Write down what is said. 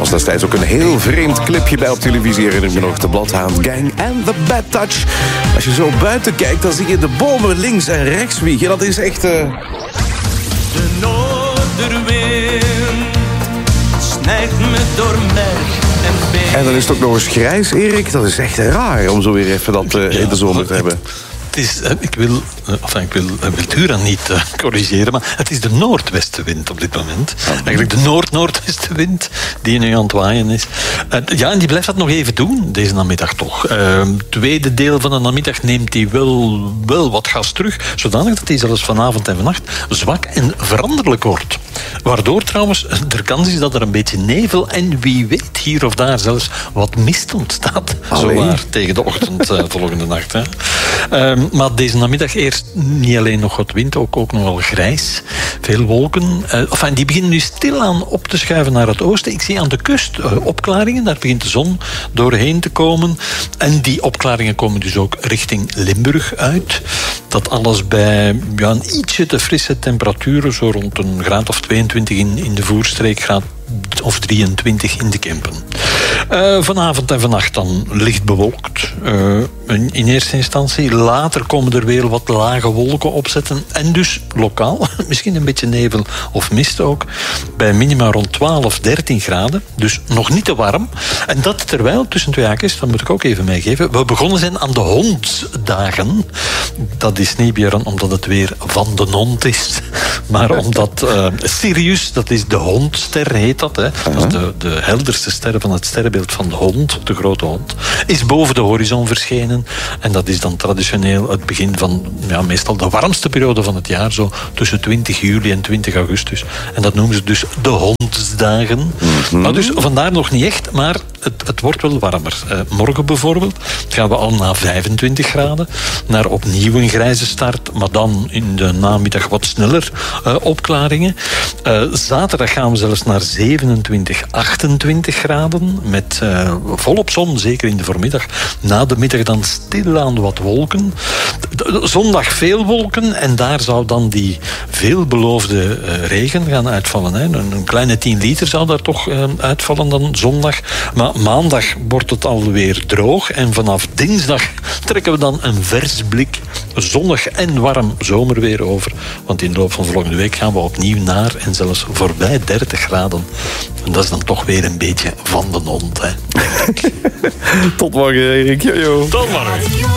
was destijds ook een heel vreemd clipje bij op televisie. Herinner ik me nog, de Bloodhound Gang en The Bad Touch. Als je zo buiten kijkt, dan zie je de bomen links en rechts wiegen. Dat is echt... De noorderwind snijdt me door merg en been. En dan is het ook nog eens grijs, Erik. Dat is echt raar om zo weer even dat in de zomer te hebben. Ik wil Wiltura niet corrigeren, maar het is de noordwestenwind op dit moment. Eigenlijk de noord-noordwestenwind die nu aan het waaien is. En die blijft dat nog even doen, deze namiddag toch. Het tweede deel van de namiddag neemt hij wel wat gas terug, zodanig dat hij zelfs vanavond en vannacht zwak en veranderlijk wordt. Waardoor trouwens er kans is dat er een beetje nevel en wie weet hier of daar zelfs wat mist ontstaat. Zowaar tegen de ochtend volgende nacht. Hè. Maar deze namiddag eerst niet alleen nog wat wind, ook nog wel grijs. Veel wolken. Die beginnen nu stilaan op te schuiven naar het oosten. Ik zie aan de kust opklaringen. Daar begint de zon doorheen te komen. En die opklaringen komen dus ook richting Limburg uit. Dat alles bij een ietsje te frisse temperaturen, zo rond een graad of 22 in de Voerstreek, graad of 23 in de Kempen. Vanavond en vannacht dan licht bewolkt. In eerste instantie. Later komen er weer wat lage wolken opzetten. En dus lokaal, misschien een beetje nevel of mist ook. Bij minima rond 12, 13 graden. Dus nog niet te warm. En dat terwijl, tussen twee haakjes, dat moet ik ook even meegeven, we begonnen zijn aan de hondsdagen. Dat is niet meer omdat het weer van de hond is. Maar omdat Sirius, dat is de hondster, heet dat. Hè. Dat is de helderste ster van het sterrenbeeld van de hond, de grote hond, is boven de horizon verschenen. En dat is dan traditioneel het begin van meestal de warmste periode van het jaar, zo tussen 20 juli en 20 augustus. En dat noemen ze dus de hondsdagen. Maar dus vandaar nog niet echt, maar het wordt wel warmer. Morgen bijvoorbeeld gaan we al naar 25 graden, naar opnieuw een grijze start, maar dan in de namiddag wat sneller opklaringen. Zaterdag gaan we zelfs naar 27, 28 graden, met volop zon, zeker in de voormiddag. Na de middag dan stilaan wat wolken. Zondag veel wolken en daar zou dan die veelbeloofde regen gaan uitvallen. Hè. Een kleine 10 liter zou daar toch uitvallen dan zondag. Maar maandag wordt het alweer droog en vanaf dinsdag trekken we dan een vers blik zonnig en warm zomerweer over. Want in de loop van volgende week gaan we opnieuw naar en zelfs voorbij 30 graden. En dat is dan toch weer een beetje van de hond. Hè. Tot morgen, Erik. Jojo. Tot morgen.